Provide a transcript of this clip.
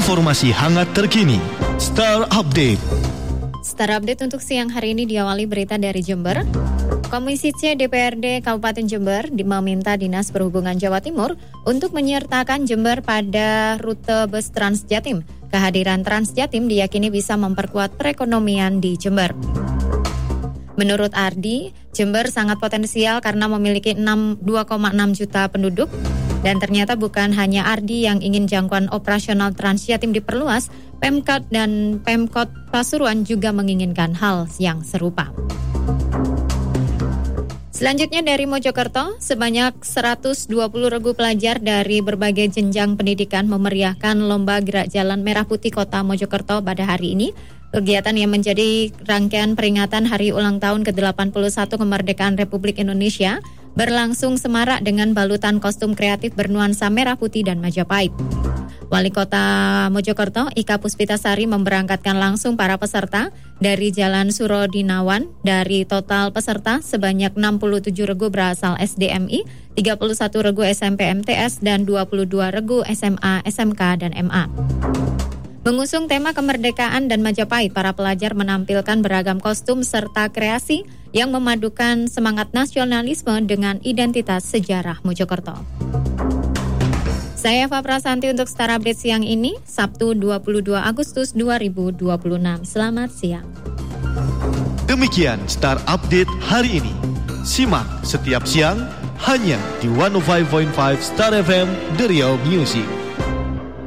Informasi hangat terkini. Star Update. Star Update untuk siang hari ini diawali berita dari Jember. Komisi C DPRD Kabupaten Jember meminta Dinas Perhubungan Jawa Timur untuk menyertakan Jember pada rute bus Trans Jatim. Kehadiran Trans Jatim diyakini bisa memperkuat perekonomian di Jember. Menurut Ardi, Jember sangat potensial karena memiliki 2,6 juta penduduk. Dan ternyata bukan hanya Ardi yang ingin jangkauan operasional Trans Jatim diperluas, Pemkot dan Pemkot Pasuruan juga menginginkan hal yang serupa. Selanjutnya dari Mojokerto, sebanyak 120 regu pelajar dari berbagai jenjang pendidikan memeriahkan Lomba Gerak Jalan Merah Putih Kota Mojokerto pada hari ini. Kegiatan yang menjadi rangkaian peringatan Hari Ulang Tahun ke-81 Kemerdekaan Republik Indonesia berlangsung semarak dengan balutan kostum kreatif bernuansa merah putih dan Majapahit. Wali Kota Mojokerto, Ika Puspitasari memberangkatkan langsung para peserta dari Jalan Surodinawan. Dari total peserta sebanyak 67 regu berasal SDMI, 31 regu SMP MTS, dan 22 regu SMA, SMK, dan MA. Mengusung tema kemerdekaan dan Majapahit, para pelajar menampilkan beragam kostum serta kreasi yang memadukan semangat nasionalisme dengan identitas sejarah Mojokerto. Saya Eva Prasanti untuk Star Update siang ini, Sabtu 22 Agustus 2026. Selamat siang. Demikian Star Update hari ini. Simak setiap siang hanya di 105.5 Star FM The Real Music.